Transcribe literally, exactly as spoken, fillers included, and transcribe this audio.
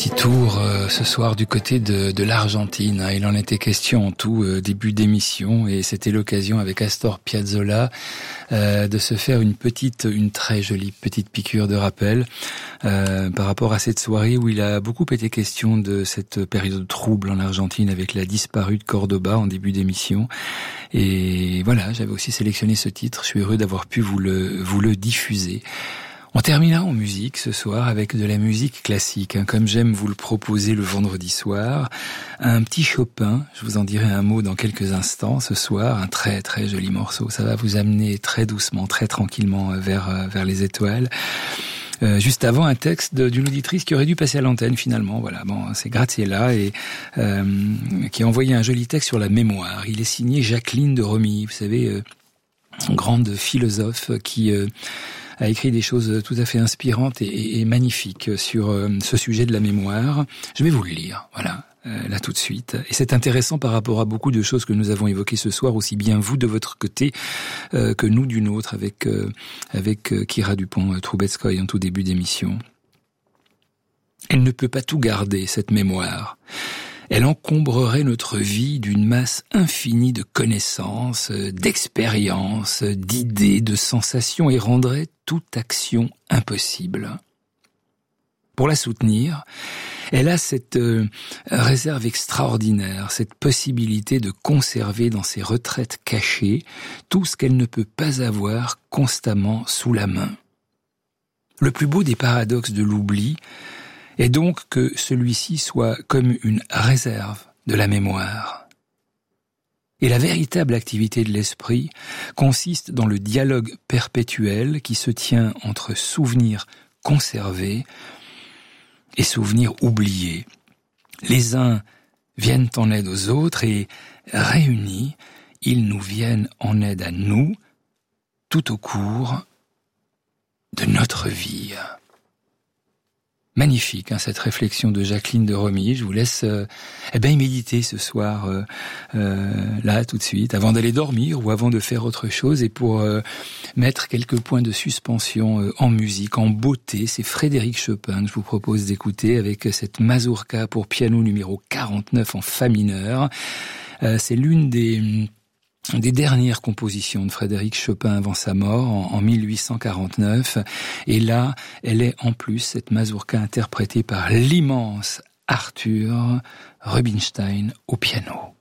petit tour euh, ce soir du côté de, de l'Argentine. Hein. Il en était question en tout euh, début d'émission et c'était l'occasion avec Astor Piazzolla euh, de se faire une petite, une très jolie petite piqûre de rappel euh, par rapport à cette soirée où il a beaucoup été question de cette période trouble en Argentine avec la disparue de Cordoba en début d'émission. Et voilà, j'avais aussi sélectionné ce titre. Je suis heureux d'avoir pu vous le, vous le diffuser. On terminera en musique ce soir avec de la musique classique, hein, comme j'aime vous le proposer le vendredi soir. Un petit Chopin, je vous en dirai un mot dans quelques instants ce soir, un très très joli morceau. Ça va vous amener très doucement, très tranquillement vers, vers les étoiles. Euh, juste avant, un texte de, d'une auditrice qui aurait dû passer à l'antenne finalement. Voilà, bon, c'est Graziella et euh, qui a envoyé un joli texte sur la mémoire. Il est signé Jacqueline de Romilly, vous savez, euh, grande philosophe qui... Euh, a écrit des choses tout à fait inspirantes et, et, et magnifiques sur euh, ce sujet de la mémoire. Je vais vous le lire, voilà, euh, là tout de suite. Et c'est intéressant par rapport à beaucoup de choses que nous avons évoquées ce soir, aussi bien vous de votre côté euh, que nous du nôtre, avec euh, avec euh, Kira Dupont-Troubetskoy en tout début d'émission. Elle ne peut pas tout garder, cette mémoire. Elle encombrerait notre vie d'une masse infinie de connaissances, d'expériences, d'idées, de sensations et rendrait toute action impossible. Pour la soutenir, elle a cette euh, réserve extraordinaire, cette possibilité de conserver dans ses retraites cachées tout ce qu'elle ne peut pas avoir constamment sous la main. Le plus beau des paradoxes de l'oubli est donc que celui-ci soit comme une réserve de la mémoire. Et la véritable activité de l'esprit consiste dans le dialogue perpétuel qui se tient entre souvenirs conservés et souvenirs oubliés. Les uns viennent en aide aux autres et, réunis, ils nous viennent en aide à nous tout au cours de notre vie. Magnifique, hein, cette réflexion de Jacqueline de Romilly. Je vous laisse euh, eh ben, y méditer ce soir, euh, euh, là, tout de suite, avant d'aller dormir ou avant de faire autre chose. Et pour euh, mettre quelques points de suspension euh, en musique, en beauté, c'est Frédéric Chopin que je vous propose d'écouter avec cette mazurka pour piano numéro quarante-neuf en fa mineur. Euh, c'est l'une des... des dernières compositions de Frédéric Chopin avant sa mort, en, en mille huit cent quarante-neuf. Et là, elle est en plus, cette mazurka interprétée par l'immense Arthur Rubinstein au piano.